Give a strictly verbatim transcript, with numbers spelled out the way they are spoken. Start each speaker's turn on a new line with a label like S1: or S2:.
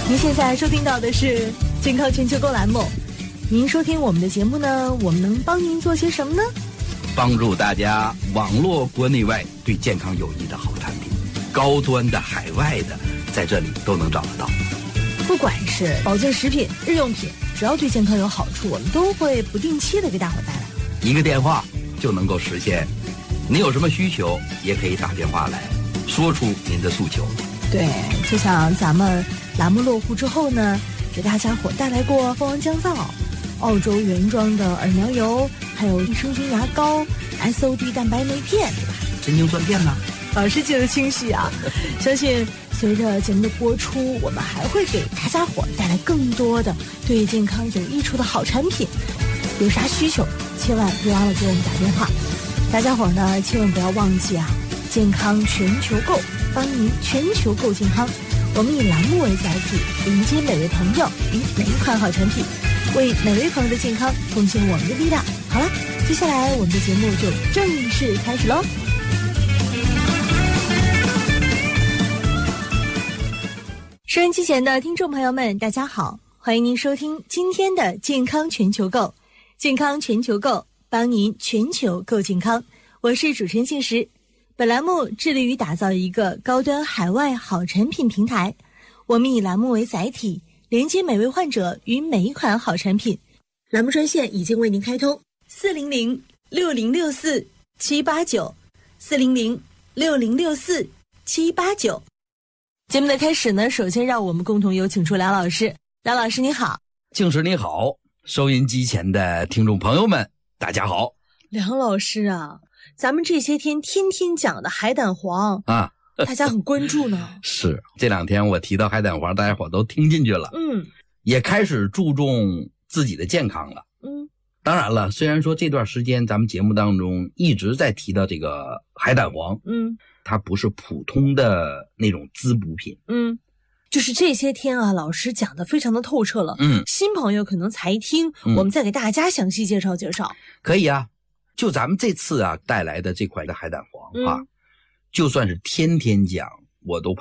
S1: 您现在收听到的是健康全球购栏目。您收听我们的节目呢，我们能帮您做些什么呢？
S2: 帮助大家网络国内外对健康有益的好产品，高端的、海外的，在这里都能找得到。
S1: 不管是保健食品、日用品，只要对健康有好处，我们都会不定期的给大伙带来。
S2: 一个电话就能够实现。您有什么需求，也可以打电话来说出您的诉求。
S1: 对，就像咱们栏目落户之后呢，给大家伙带来过蜂王降皂、澳洲原装的耳苗油，还有益生菌牙膏、S O D 蛋白酶片，对吧？
S2: 神经酸片呢？
S1: 老师记得清晰啊！相信随着节目的播出，我们还会给大家伙带来更多的对健康有益处的好产品。有啥需求，千万别忘了给我们打电话。大家伙呢，千万不要忘记啊！健康全球购，帮您全球购健康。我们以栏目为载体，迎接每位朋友与每一款好产品，为每位朋友的健康贡献我们的力量。好了，接下来我们的节目就正式开始喽。收音机前的听众朋友们，大家好，欢迎您收听今天的健康全球购。健康全球购，帮您全球购健康。我是主持人庆石。本栏目致力于打造一个高端海外好产品平台，我们以栏目为载体，连接每位患者与每一款好产品。栏目专线已经为您开通：四零零六零六四七八九，四零零六零六四七八九。节目的开始呢，首先让我们共同有请出梁老师。梁老师你好。
S2: 静时你好，收音机前的听众朋友们，大家好。
S1: 梁老师啊，咱们这些天天天讲的海胆黄
S2: 啊，
S1: 大家很关注呢。
S2: 是，这两天我提到海胆黄，大家伙都听进去了，
S1: 嗯，
S2: 也开始注重自己的健康了。
S1: 嗯，
S2: 当然了，虽然说这段时间咱们节目当中一直在提到这个海胆黄，
S1: 嗯，
S2: 它不是普通的那种滋补品，
S1: 嗯，就是这些天啊，老师讲的非常的透彻了。
S2: 嗯，
S1: 新朋友可能才听，
S2: 嗯、
S1: 我们再给大家详细介绍介绍。
S2: 可以啊。就咱们这次啊带来的这款的海胆黄啊、嗯，就算是天天讲，我都